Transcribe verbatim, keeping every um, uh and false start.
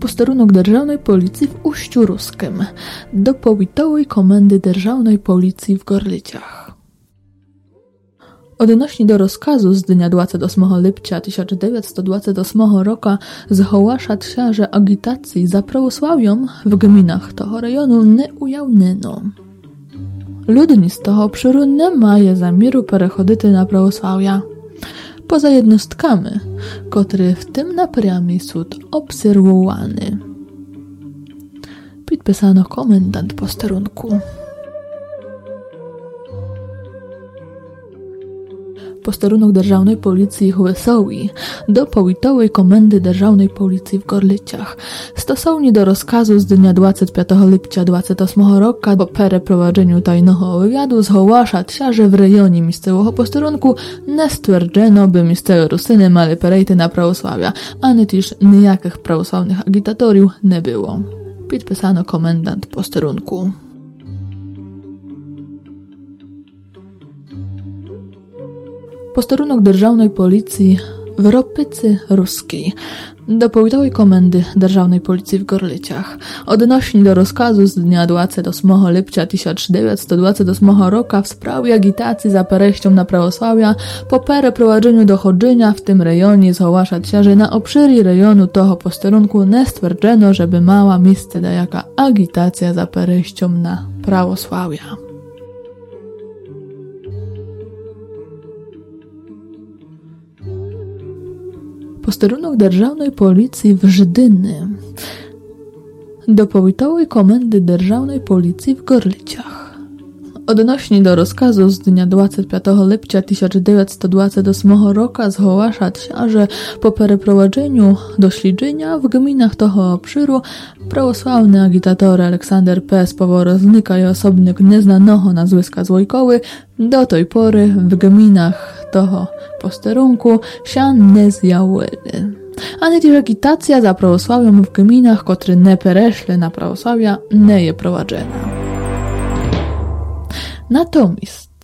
posterunok Державної policji w Uściu Ruskim do powitowej komendy Державної policji w Gorlicach. Odnośnie do rozkazu z dnia dwudziestego ósmego lipca tysiąc dziewięćset dwudziestego ósmego roku zhołaszać się, że agitacji za prawosławią w gminach tego rejonu nie ujawniono. Ludni z tego obszaru nie mają zamiaru przechodzić na prawosławia. Poza jednostkami, które w tym napramie są obserwowane. Podpisano komendant posterunku. Posterunok Державної policji w Wesołi do powitowej komendy Державної policji w Gorlicach. Stosownie do rozkazu z dnia dwudziestego piątego lipca dwudziestego ósmego roku po przeprowadzeniu tajnego wywiadu zhołaszać się, że w rejonie miejscowego posterunku nie stwierdzono, by miejscowe Rusyny miały perejty na prawosławia, ani też nijakich prawosławnych agitatoriów nie było. Podpisano komendant posterunku. Posterunok Державної policji w Ropycy Ruskiej do powitowej komendy Державної policji w Gorlicach. Odnośnie do rozkazu z dnia dwudziestego ósmego lipca tysiąc dziewięćset dwudziestego ósmego roku w sprawie agitacji za perejścią na prawosławia po przeprowadzeniu dochodzenia w tym rejonie zhołaszać się, że na obszarze rejonu tego posterunku nie stwierdzono, żeby mała miejsce jaka agitacja za perejścią na prawosławia. Posterunok Державної policji w Żydyny do powitowej komendy Державної policji w Gorlicach. Odnośnie do rozkazu z dnia dwudziestego piątego lipca tysiąc dziewięćset dwudziestego ósmego roku zhołaszać się, że po przeprowadzeniu dośledzenia w gminach tego obszaru prawosławny agitator Aleksander P. z Poworoznika i osobnik nieznanego nazwiska Złojkowy do tej pory w gminach tego posterunku się nie zjawiły. Ani też agitacja za prawosławią w gminach, które nie pereszły na prawosławia, nie jest prowadzona. Natomiast